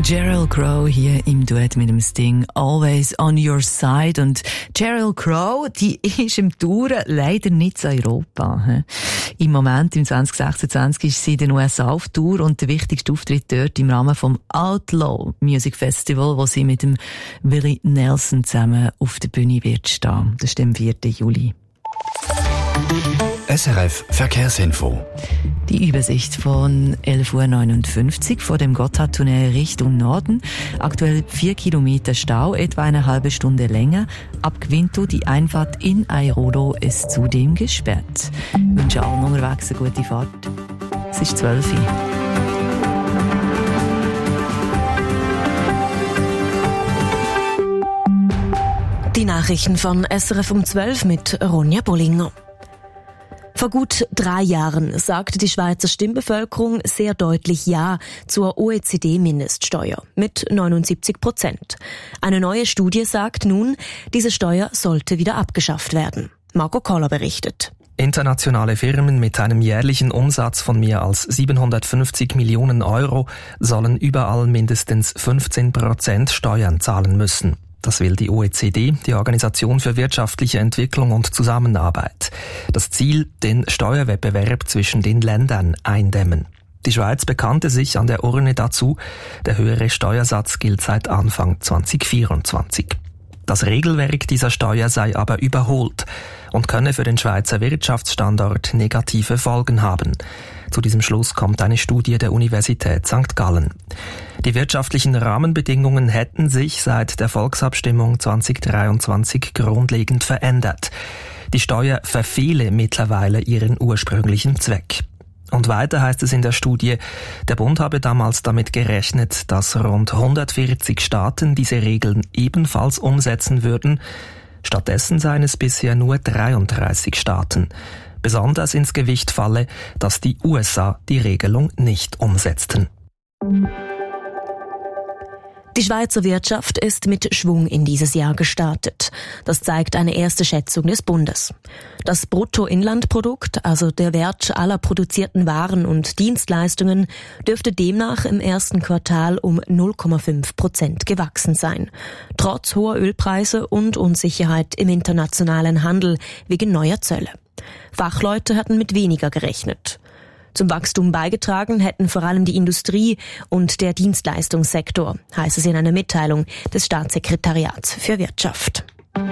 Sheryl Crow hier im Duett mit dem Sting «Always on your side». Und Sheryl Crow, die ist im Touren leider nicht in Europa. Im Moment, im 2026, ist sie in den USA auf Tour und der wichtigste Auftritt dort im Rahmen vom Outlaw Music Festival, wo sie mit dem Willie Nelson zusammen auf der Bühne wird stehen. Das ist am 4. Juli. SRF Verkehrsinfo. Die Übersicht von 11.59 Uhr vor dem Gotthardtunnel Richtung Norden. Aktuell 4 Kilometer Stau, etwa eine halbe Stunde länger. Ab Gvinto die Einfahrt in Airodo ist zudem gesperrt. Ich wünsche allen unterwegs eine gute Fahrt. Es ist 12 Uhr. Die Nachrichten von SRF um 12 mit Ronja Bollinger. Vor gut 3 Jahren sagte die Schweizer Stimmbevölkerung sehr deutlich Ja zur OECD-Mindeststeuer mit 79%. Eine neue Studie sagt nun, diese Steuer sollte wieder abgeschafft werden. Marco Koller berichtet. Internationale Firmen mit einem jährlichen Umsatz von mehr als 750 Millionen Euro sollen überall mindestens 15% Steuern zahlen müssen. Das will die OECD, die Organisation für wirtschaftliche Entwicklung und Zusammenarbeit. Das Ziel, den Steuerwettbewerb zwischen den Ländern eindämmen. Die Schweiz bekannte sich an der Urne dazu. Der höhere Steuersatz gilt seit Anfang 2024. Das Regelwerk dieser Steuer sei aber überholt und könne für den Schweizer Wirtschaftsstandort negative Folgen haben. Zu diesem Schluss kommt eine Studie der Universität St. Gallen. Die wirtschaftlichen Rahmenbedingungen hätten sich seit der Volksabstimmung 2023 grundlegend verändert. Die Steuer verfehle mittlerweile ihren ursprünglichen Zweck. Und weiter heißt es in der Studie, der Bund habe damals damit gerechnet, dass rund 140 Staaten diese Regeln ebenfalls umsetzen würden. Stattdessen seien es bisher nur 33 Staaten. Besonders ins Gewicht falle, dass die USA die Regelung nicht umsetzten. Die Schweizer Wirtschaft ist mit Schwung in dieses Jahr gestartet. Das zeigt eine erste Schätzung des Bundes. Das Bruttoinlandprodukt, also der Wert aller produzierten Waren und Dienstleistungen, dürfte demnach im ersten Quartal um 0,5% gewachsen sein. Trotz hoher Ölpreise und Unsicherheit im internationalen Handel wegen neuer Zölle. Fachleute hatten mit weniger gerechnet. Zum Wachstum beigetragen hätten vor allem die Industrie und der Dienstleistungssektor, heißt es in einer Mitteilung des Staatssekretariats für Wirtschaft.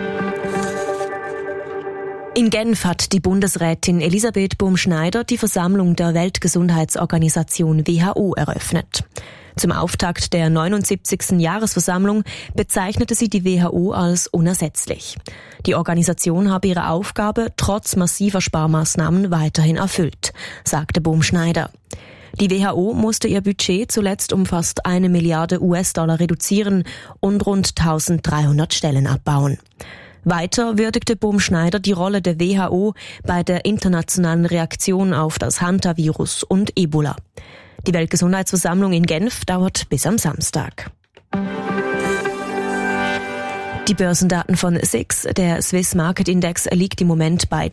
In Genf hat die Bundesrätin Elisabeth Bohm-Schneider die Versammlung der Weltgesundheitsorganisation WHO eröffnet. Zum Auftakt der 79. Jahresversammlung bezeichnete sie die WHO als unersetzlich. Die Organisation habe ihre Aufgabe trotz massiver Sparmaßnahmen weiterhin erfüllt, sagte Bohm-Schneider. Die WHO musste ihr Budget zuletzt um fast 1 Milliarde US-Dollar reduzieren und rund 1300 Stellen abbauen. Weiter würdigte Bohm-Schneider die Rolle der WHO bei der internationalen Reaktion auf das Hantavirus und Ebola. Die Weltgesundheitsversammlung in Genf dauert bis am Samstag. Die Börsendaten von SIX, der Swiss Market Index, liegt im Moment bei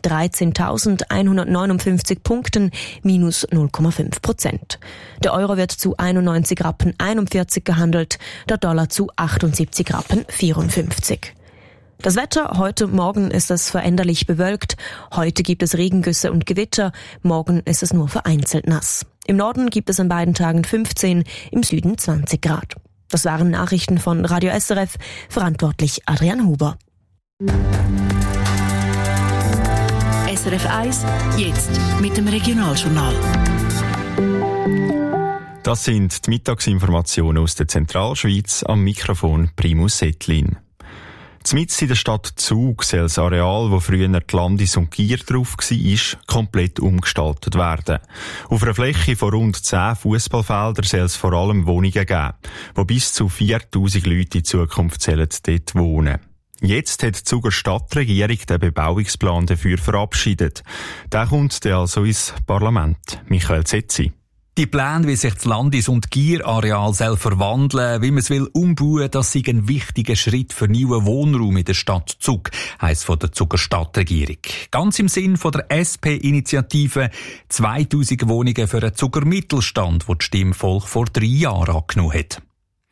13.159 Punkten, minus 0,5%. Der Euro wird zu 91,41 Rappen gehandelt, der Dollar zu 78,54 Rappen. Das Wetter, heute Morgen ist es veränderlich bewölkt. Heute gibt es Regengüsse und Gewitter. Morgen ist es nur vereinzelt nass. Im Norden gibt es an beiden Tagen 15, im Süden 20 Grad. Das waren Nachrichten von Radio SRF, verantwortlich Adrian Huber. SRF 1, jetzt mit dem Regionaljournal. Das sind die Mittagsinformationen aus der Zentralschweiz, am Mikrofon Primus Settlin. Zmitz in der Stadt Zug soll das Areal, wo früher die Landis und Gier drauf war, komplett umgestaltet werden. Auf einer Fläche von rund 10 Fußballfeldern soll es vor allem Wohnungen geben, wo bis zu 4000 Leute in Zukunft dort wohnen. Jetzt hat die Zuger Stadtregierung den Bebauungsplan dafür verabschiedet. Der kommt dann also ins Parlament. Michael Zetzi. Die Pläne, wie sich das Landis- und Gierareal verwandeln, wie man es will umbauen, das sei ein wichtiger Schritt für neuen Wohnraum in der Stadt Zug, heisst von der Zuger Stadtregierung. Ganz im Sinn von der SP-Initiative 2000 Wohnungen für einen Zuger Mittelstand, die das Stimmvolk vor 3 Jahren angenommen hat.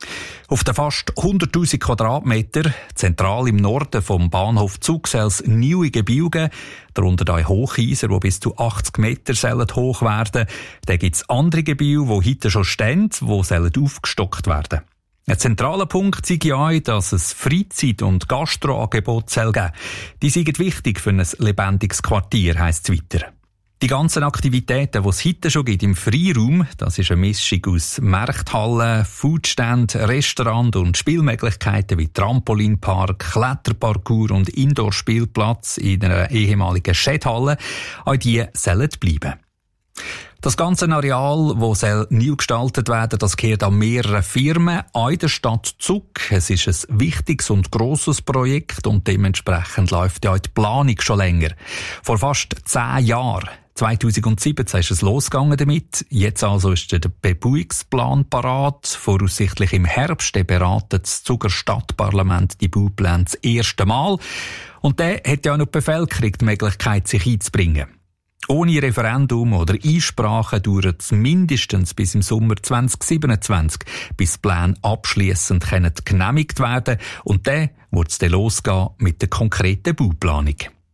Auf den fast 100'000 Quadratmeter, zentral im Norden vom Bahnhof Zug, soll es neue Gebäude geben, darunter auch Hochhäuser, die bis zu 80 Meter hoch werden sollen. Dann gibt es andere Gebäude, die heute schon stehen, die aufgestockt werden. Ein zentraler Punkt sei ja, dass es Freizeit- und Gastroangebote geben soll. Die sind wichtig für ein lebendiges Quartier, heisst es weiter. Die ganzen Aktivitäten, die es heute schon gibt im Freiraum, das ist eine Mischung aus Markthallen, Foodständen, Restaurant und Spielmöglichkeiten wie Trampolinpark, Kletterparcours und Indoor-Spielplatz in einer ehemaligen Schädhalle. Auch die sollen bleiben. Das ganze Areal, das neu gestaltet werden, das gehört an mehreren Firmen an der Stadt Zug. Es ist ein wichtiges und grosses Projekt und dementsprechend läuft ja die Planung schon länger. Vor fast 10 Jahren, 2017, ist es losgegangen damit. Jetzt also ist der Bebauungsplan parat. Voraussichtlich im Herbst beratet das Zuger Stadtparlament die Baupläne das erste Mal. Und dann hat ja noch die Bevölkerung die Möglichkeit, sich einzubringen. Ohne Referendum oder Einsprache dauert es mindestens bis im Sommer 2027, bis die Pläne abschliessend genehmigt werden können. Und dann wird es dann losgehen mit der konkreten Bauplanung.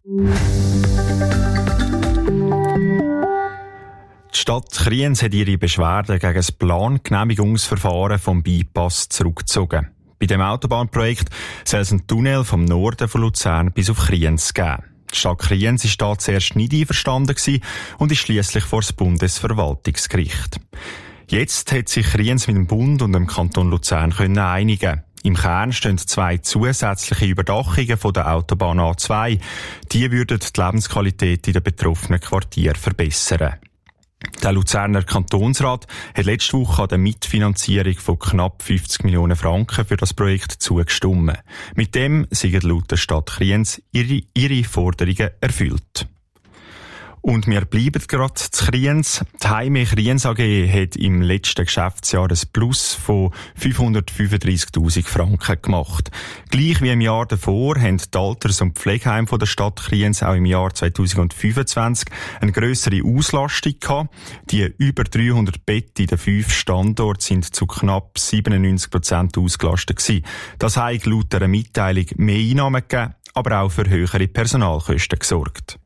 Die Stadt Kriens hat ihre Beschwerden gegen das Plangenehmigungsverfahren vom Bypass zurückgezogen. Bei dem Autobahnprojekt soll es einen Tunnel vom Norden von Luzern bis auf Kriens geben. Die Stadt Kriens war da zuerst nicht einverstanden und ist schliesslich vor das Bundesverwaltungsgericht. Jetzt hat sich Kriens mit dem Bund und dem Kanton Luzern einigen. Im Kern stehen 2 zusätzliche Überdachungen von der Autobahn A2. Die würden die Lebensqualität in den betroffenen Quartieren verbessern. Der Luzerner Kantonsrat hat letzte Woche an der Mitfinanzierung von knapp 50 Millionen Franken für das Projekt zugestimmt. Mit dem sind laut der Stadt Kriens ihre Forderungen erfüllt. Und wir bleiben gerade zu Kriens. Die Heime Kriens AG hat im letzten Geschäftsjahr ein Plus von 535'000 Franken gemacht. Gleich wie im Jahr davor haben die Alters- und Pflegeheime der Stadt Kriens auch im Jahr 2025 eine grössere Auslastung gehabt. Die über 300 Betten in den 5 Standorten sind zu knapp 97% ausgelastet gewesen. Das hat laut einer Mitteilung mehr Einnahmen gegeben, aber auch für höhere Personalkosten gesorgt.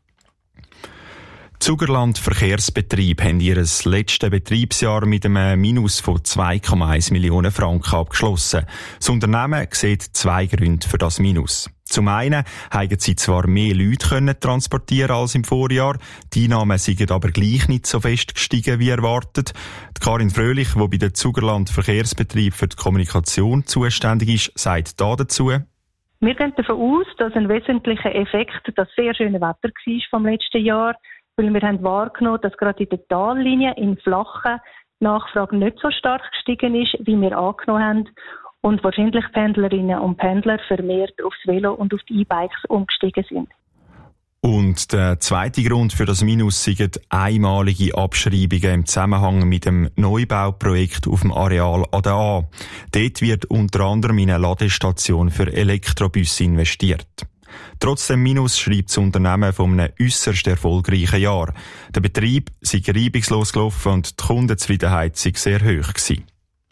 Zugerland Verkehrsbetrieb haben ihr letztes Betriebsjahr mit einem Minus von 2,1 Millionen Franken abgeschlossen. Das Unternehmen sieht 2 Gründe für das Minus. Zum einen haben sie zwar mehr Leute transportieren als im Vorjahr, die Einnahmen sind aber gleich nicht so fest gestiegen wie erwartet. Die Karin Fröhlich, die bei der Zugerland Verkehrsbetrieb für die Kommunikation zuständig ist, sagt dazu: Wir gehen davon aus, dass ein wesentlicher Effekt das sehr schöne Wetter war vom letzten Jahr, weil wir haben wahrgenommen, dass gerade in der Tallinie in flachen die Nachfrage nicht so stark gestiegen ist, wie wir angenommen haben, und wahrscheinlich Pendlerinnen und Pendler vermehrt aufs Velo und auf die E-Bikes umgestiegen sind. Und der zweite Grund für das Minus sind einmalige Abschreibungen im Zusammenhang mit dem Neubauprojekt auf dem Areal an der A. Dort wird unter anderem in eine Ladestation für Elektrobusse investiert. Trotz dem Minus schreibt das Unternehmen von einem äusserst erfolgreichen Jahr. Der Betrieb sei reibungslos gelaufen und die Kundenzufriedenheit sei sehr hoch gewesen.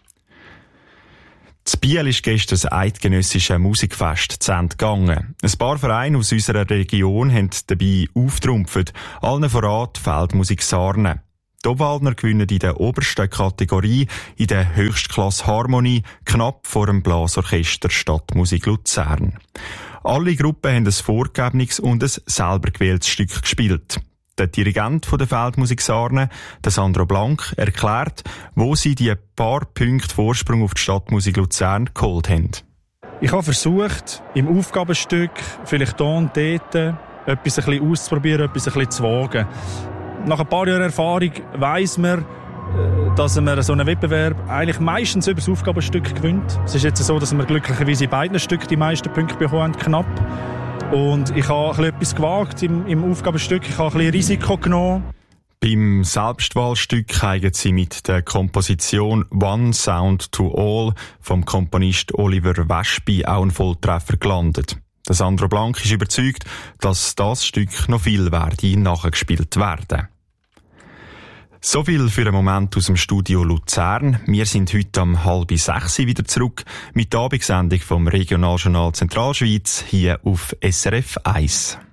In Biel ist gestern das eidgenössische Musikfest zu Ende gegangen. Ein paar Vereine aus unserer Region haben dabei auftrumpft, allen voran die Feldmusik Sarne. Die Obwaldner gewinnen in der obersten Kategorie, in der Höchstklasse Harmonie, knapp vor dem Blasorchester Stadtmusik Luzern. Alle Gruppen haben ein vorgegebenes und ein selber gewähltes Stück gespielt. Der Dirigent der Feldmusik Sarne, der Sandro Blank, erklärt, wo sie die paar Punkte Vorsprung auf die Stadtmusik Luzern geholt haben. Ich habe versucht, im Aufgabenstück, vielleicht hier und dort, etwas ein bisschen auszuprobieren, etwas ein bisschen zu wagen. Nach ein paar Jahren Erfahrung weiss man, dass man so einen Wettbewerb eigentlich meistens über das Aufgabenstück gewinnt. Es ist jetzt so, dass wir glücklicherweise in beiden Stücken die meisten Punkte bekommen haben, knapp. Und ich habe etwas gewagt im Aufgabenstück, ich habe ein bisschen Risiko genommen. Beim Selbstwahlstück haben sie mit der Komposition One Sound to All vom Komponist Oliver Wespi auch einen Volltreffer gelandet. Der Sandro Blank ist überzeugt, dass das Stück noch viel werde nachgespielt werden. So viel für einen Moment aus dem Studio Luzern. Wir sind heute um 5:30 wieder zurück mit der Abendsendung vom Regionaljournal Zentralschweiz hier auf SRF 1.